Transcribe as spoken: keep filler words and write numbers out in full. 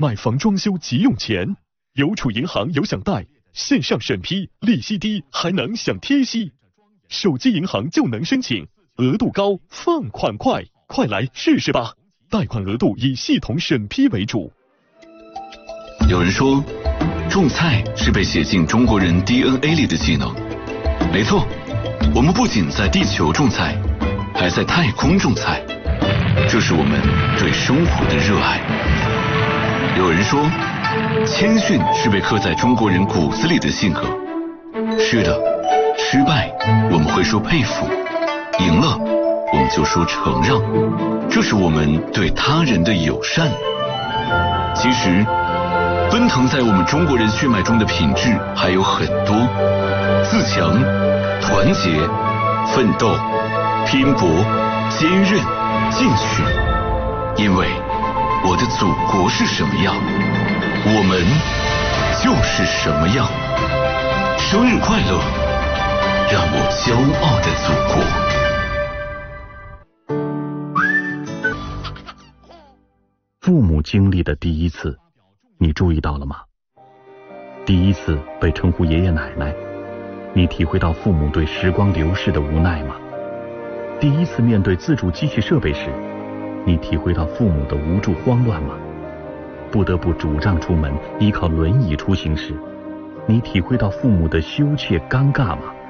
买房装修急用钱，邮储银行有享贷，线上审批，利息低，还能享贴息。手机银行就能申请，额度高，放款快，快来试试吧！贷款额度以系统审批为主。 有人说，种菜是被写进中国人 D N A 里的技能。没错，我们不仅在地球种菜，还在太空种菜，这是我们对生活的热爱。有人说，谦逊是被刻在中国人骨子里的性格。是的，失败我们会说佩服，赢了我们就说承让，这是我们对他人的友善。其实奔腾在我们中国人血脉中的品质还有很多：自强、团结、奋斗、拼搏、坚韧、进取。因为我的祖国是什么样，我们就是什么样。生日快乐，让我骄傲的祖国。 父母经历的第一次，你注意到了吗？第一次被称呼爷爷奶奶，你体会到父母对时光流逝的无奈吗？第一次面对自主机器设备时，你体会到父母的无助慌乱吗？不得不拄杖出门，依靠轮椅出行时，你体会到父母的羞怯尴尬吗？